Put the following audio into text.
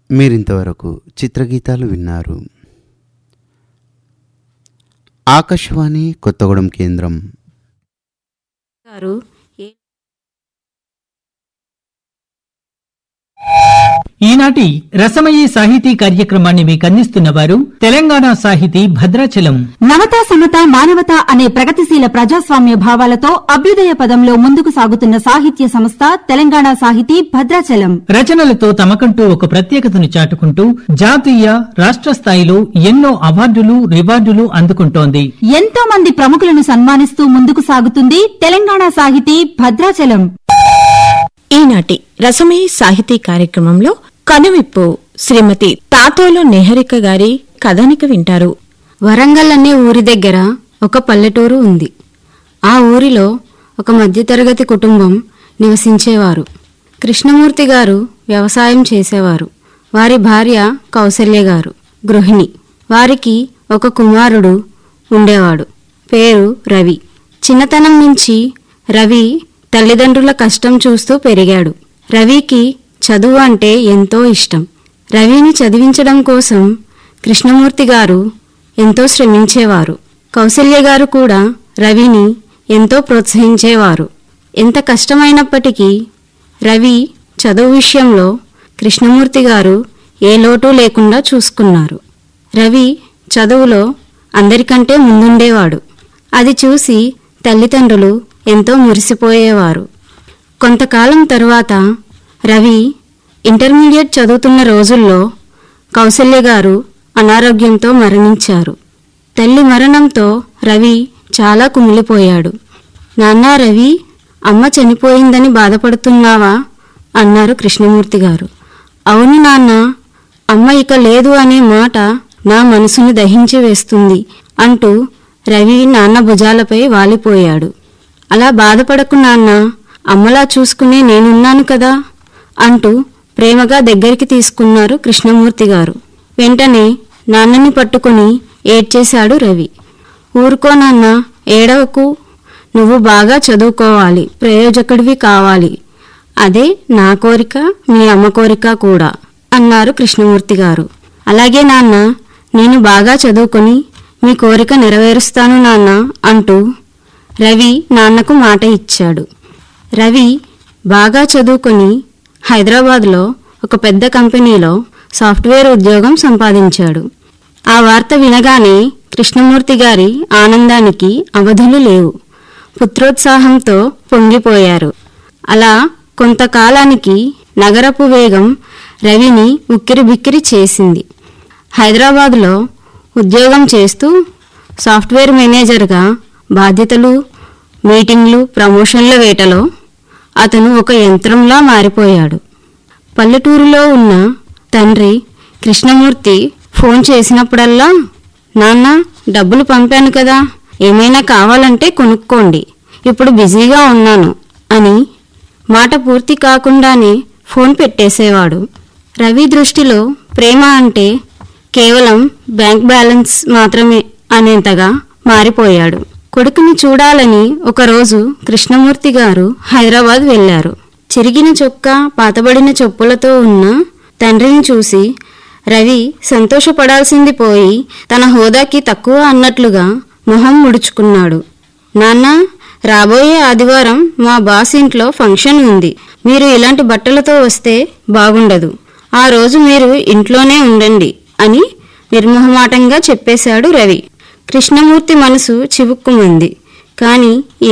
మీరింతవరకు చిత్రగీతాలు విన్నారు. ఆకాశవాణి కొత్తగూడెం కేంద్రం. ఈనాటి రసమయీ సాహితీ కార్యక్రమాన్ని మీకు అందిస్తున్న వారు తెలంగాణ సాహితీ భద్రాచలం. నవత సమత మానవత అనే ప్రగతిశీల ప్రజాస్వామ్య భావాలతో అభ్యుదయ పదంలో ముందుకు సాగుతున్న సాహిత్య సంస్థ తెలంగాణ సాహితీ భద్రాచలం. రచనలతో తమకంటూ ఒక ప్రత్యేకతను చాటుకుంటూ జాతీయ రాష్ట్ర స్థాయిలో ఎన్నో అవార్డులు రివార్డులు అందుకుంటోంది. ఎంతో మంది ప్రముఖులను సన్మానిస్తూ ముందుకు సాగుతుంది తెలంగాణ సాహితీ భద్రాచలం. ఈనాటి రసమయీ సాహితీ కార్యక్రమంలో కనువిప్పు శ్రీమతి తాతోలు నిహరిక గారి కథానిక వింటారు. వరంగల్ అనే ఊరి దగ్గర ఒక పల్లెటూరు ఉంది. ఆ ఊరిలో ఒక మధ్యతరగతి కుటుంబం నివసించేవారు. కృష్ణమూర్తి గారు వ్యవసాయం చేసేవారు. వారి భార్య కౌసల్య గారు గృహిణి. వారికి ఒక కుమారుడు ఉండేవాడు. పేరు రవి. చిన్నతనం నుంచి రవి తల్లిదండ్రుల కష్టం చూస్తూ పెరిగాడు. రవికి చదువు అంటే ఎంతో ఇష్టం. రవిని చదివించడం కోసం కృష్ణమూర్తి గారు ఎంతో శ్రమించేవారు. కౌసల్య గారు కూడా రవిని ఎంతో ప్రోత్సహించేవారు. ఎంత కష్టమైనప్పటికీ రవి చదువు విషయంలో కృష్ణమూర్తి గారు ఏ లోటు లేకుండా చూసుకున్నారు. రవి చదువులో అందరికంటే ముందుండేవాడు. అది చూసి తల్లిదండ్రులు ఎంతో మురిసిపోయేవారు. కొంతకాలం తరువాత రవి ఇంటర్మీడియట్ చదువుతున్న రోజుల్లో కౌసల్య గారు అనారోగ్యంతో మరణించారు. తల్లి మరణంతో రవి చాలా కుమిలిపోయాడు. నాన్నా రవి, అమ్మ చనిపోయిందని బాధపడుతున్నావా అన్నారు కృష్ణమూర్తి గారు. అవును నాన్న, అమ్మ ఇక లేదు అనే మాట నా మనసును దహించి వేస్తుంది అంటూ రవి నాన్న భుజాలపై వాలిపోయాడు. అలా బాధపడకు నాన్న, అమ్మలా చూసుకునే నేనున్నాను కదా అంటూ ప్రేమగా దగ్గరికి తీసుకున్నారు కృష్ణమూర్తి గారు. వెంటనే నాన్నని పట్టుకుని ఏడ్చేశాడు రవి. ఊరుకో నాన్న, ఏడవకు, నువ్వు బాగా చదువుకోవాలి, ప్రయోజకుడివి కావాలి. అదే నా కోరిక, మీ అమ్మ కోరిక కూడా అన్నారు కృష్ణమూర్తి గారు. అలాగే నాన్న, నేను బాగా చదువుకొని మీ కోరిక నెరవేరుస్తాను నాన్న అంటూ రవి నాన్నకు మాట ఇచ్చాడు. రవి బాగా చదువుకొని హైదరాబాద్లో ఒక పెద్ద కంపెనీలో సాఫ్ట్వేర్ ఉద్యోగం సంపాదించాడు. ఆ వార్త వినగానే కృష్ణమూర్తి గారి ఆనందానికి అవధులు లేవు. పుత్రోత్సాహంతో పొంగిపోయారు. అలా కొంతకాలానికి నగరపు వేగం రవిని ఉక్కిరిబిక్కిరి చేసింది. హైదరాబాద్లో ఉద్యోగం చేస్తూ సాఫ్ట్వేర్ మేనేజర్గా బాధ్యతలు, మీటింగ్లు, ప్రమోషన్ల వేటలో అతను ఒక యంత్రంలా మారిపోయాడు. పల్లెటూరులో ఉన్న తండ్రి కృష్ణమూర్తి ఫోన్ చేసినప్పుడల్లా, నాన్న డబ్బులు పంపాను కదా, ఏమైనా కావాలంటే కొనుక్కోండి, ఇప్పుడు బిజీగా ఉన్నాను అని మాట పూర్తి కాకుండానే ఫోన్ పెట్టేసేవాడు. రవి దృష్టిలో ప్రేమ అంటే కేవలం బ్యాంక్ బ్యాలెన్స్ మాత్రమే అనేంతగా మారిపోయాడు. కొడుకుని చూడాలని ఒకరోజు కృష్ణమూర్తి గారు హైదరాబాద్ వెళ్లారు. చిరిగిన చొక్కా, పాతబడిన చెప్పులతో ఉన్న తండ్రిని చూసి రవి సంతోషపడాల్సింది పోయి తన హోదాకి తక్కువ అన్నట్లుగా మొహం ముడుచుకున్నాడు. నాన్న, రాబోయే ఆదివారం మా బాస్ ఇంట్లో ఫంక్షన్ ఉంది. మీరు ఇలాంటి బట్టలతో వస్తే బాగుండదు. ఆ రోజు మీరు ఇంట్లోనే ఉండండి అని నిర్మోహమాటంగా చెప్పేశాడు రవి. కృష్ణమూర్తి మనసు చివుక్కుమంది. కాని